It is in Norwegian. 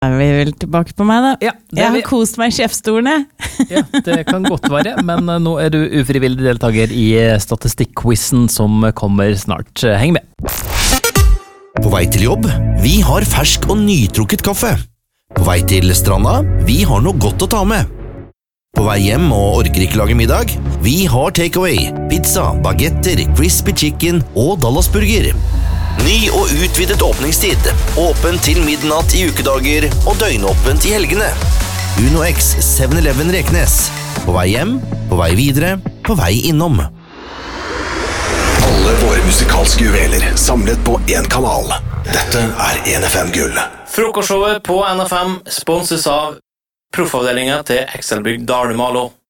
Er vi vel tilbake på meg da? Ja, jeg har kost meg i sjefstolene. Ja, det kan godt være, men nå er du ufrivillig deltaker i statistikk-quizen som kommer snart. Heng med! På vei til jobb, vi har fersk og nytrukket kaffe. På vei til stranda, vi har noe godt å ta med. På vei hjem og orker ikke lage middag, vi har takeaway, pizza, bagetter, crispy chicken og Dallasburger. Ny og utvidet åpningstid, åpen til midnatt i ukedager og døgnåpent i helgene. Uno X 7-Eleven Reknes. På vei hjem, på vei videre, på vei innom. Alle våre musikalske juveler samlet på en kanal. Dette er NFM Gull. Frokostshowet på NFM sponses av proffavdelingen til Excelbygg Dalmalo.